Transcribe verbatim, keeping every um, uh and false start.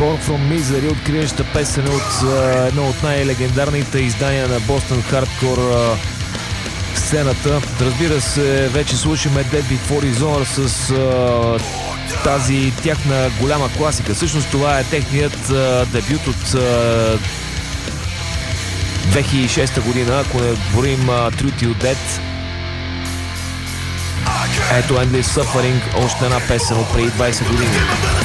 Born from Misery, откриваща песен от uh, едно от най-легендарните издания на Boston Hardcore uh, сцената. Разбира се, вече слушаме Dead Before Dishonor с uh, тази тяхна голяма класика. Всъщност това е техният uh, дебют от uh, две хиляди и шеста година, ако не говорим uh, True Till Dead. Ето Endless Suffering, още една песен от преди двайсет години.